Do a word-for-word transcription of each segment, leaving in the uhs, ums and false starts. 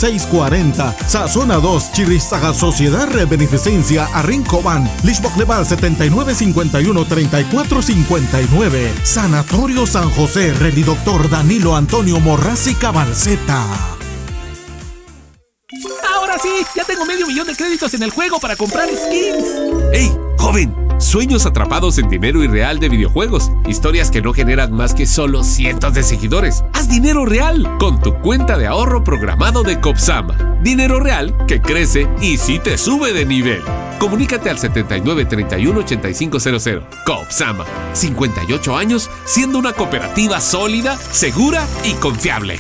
seis cuarenta. Sazona dos, Chiristaga Sociedad Beneficencia, Arrincobán, Lishbok Leval setenta y nueve cincuenta y uno treinta y cuatro cincuenta y nueve. Sanatorio San José, Relidoctor Danilo Antonio Morrasi Cabalceta. ¡Ahora sí! ¡Ya tengo medio millón de créditos en el juego para comprar skins! ¡Ey, joven! Sueños atrapados en dinero irreal de videojuegos. Historias que no generan más que solo cientos de seguidores. Haz dinero real con tu cuenta de ahorro programado de Copsama. Dinero real que crece y sí te sube de nivel. Comunícate al setenta y nueve treinta y uno ochenta y cinco cero cero. Copsama. cincuenta y ocho años siendo una cooperativa sólida, segura y confiable.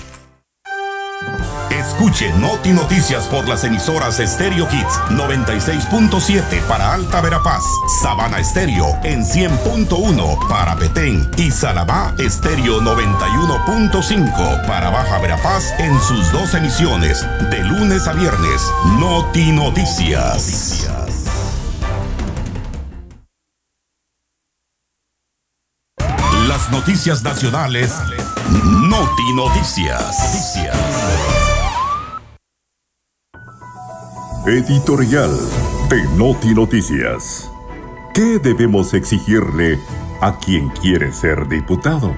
Escuche Noti Noticias por las emisoras Stereo Hits noventa y seis punto siete para Alta Verapaz, Sabana Estéreo en cien punto uno para Petén y Salabá Estéreo noventa y uno punto cinco para Baja Verapaz en sus dos emisiones de lunes a viernes. Noti Noticias. Las noticias nacionales. Noti Noticias. Editorial de Noti Noticias. ¿Qué debemos exigirle a quien quiere ser diputado?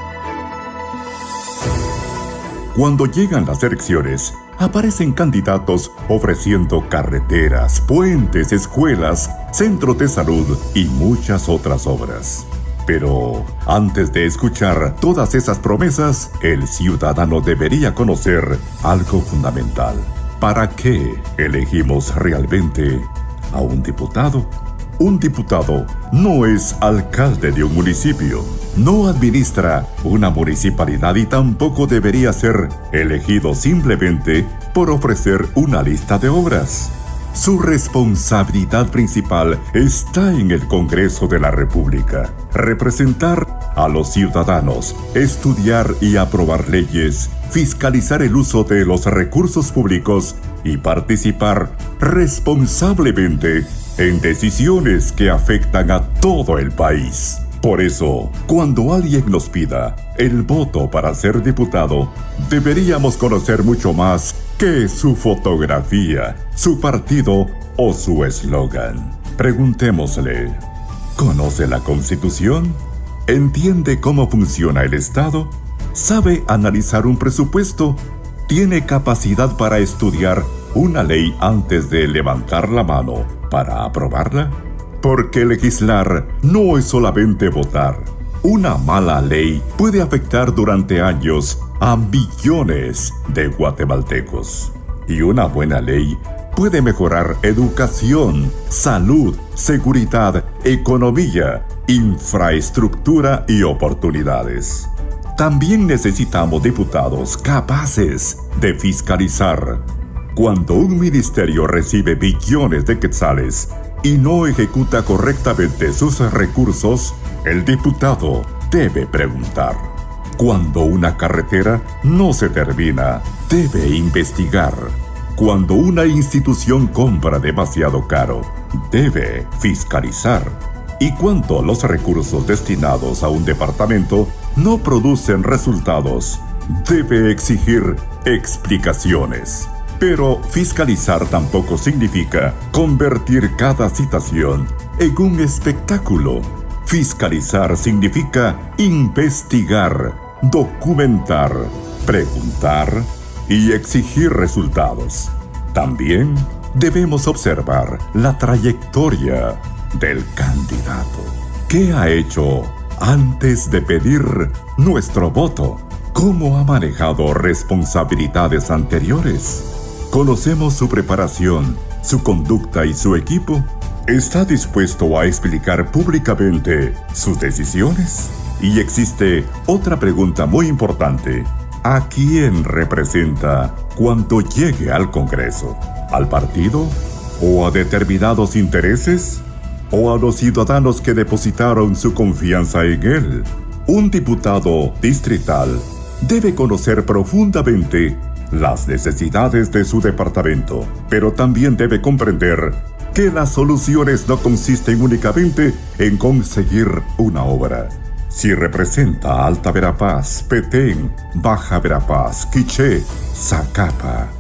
Cuando llegan las elecciones, aparecen candidatos ofreciendo carreteras, puentes, escuelas, centros de salud y muchas otras obras. Pero antes de escuchar todas esas promesas, el ciudadano debería conocer algo fundamental. ¿Para qué elegimos realmente a un diputado? Un diputado no es alcalde de un municipio, no administra una municipalidad y tampoco debería ser elegido simplemente por ofrecer una lista de obras. Su responsabilidad principal está en el Congreso de la República, representar a los ciudadanos, estudiar y aprobar leyes, fiscalizar el uso de los recursos públicos y participar responsablemente en decisiones que afectan a todo el país. Por eso, cuando alguien nos pida el voto para ser diputado, deberíamos conocer mucho más que su fotografía, su partido o su eslogan. Preguntémosle, ¿conoce la Constitución? ¿Entiende cómo funciona el Estado? ¿Sabe analizar un presupuesto? ¿Tiene capacidad para estudiar una ley antes de levantar la mano para aprobarla? Porque legislar no es solamente votar. Una mala ley puede afectar durante años a millones de guatemaltecos. Y una buena ley puede mejorar educación, salud, seguridad, economía, infraestructura y oportunidades. También necesitamos diputados capaces de fiscalizar. Cuando un ministerio recibe billones de quetzales y no ejecuta correctamente sus recursos, el diputado debe preguntar. Cuando una carretera no se termina, debe investigar. Cuando una institución compra demasiado caro, debe fiscalizar. Y cuando los recursos destinados a un departamento no producen resultados, debe exigir explicaciones. Pero fiscalizar tampoco significa convertir cada citación en un espectáculo. Fiscalizar significa investigar, documentar, preguntar y exigir resultados. También debemos observar la trayectoria del candidato. ¿Qué ha hecho antes de pedir nuestro voto? ¿Cómo ha manejado responsabilidades anteriores? ¿Conocemos su preparación, su conducta y su equipo? ¿Está dispuesto a explicar públicamente sus decisiones? Y existe otra pregunta muy importante. ¿A quién representa cuando llegue al Congreso? ¿Al partido? ¿O a determinados intereses? ¿O a los ciudadanos que depositaron su confianza en él? Un diputado distrital debe conocer profundamente las necesidades de su departamento, pero también debe comprender que las soluciones no consisten únicamente en conseguir una obra. Si representa Alta Verapaz, Petén, Baja Verapaz, Quiché, Zacapa,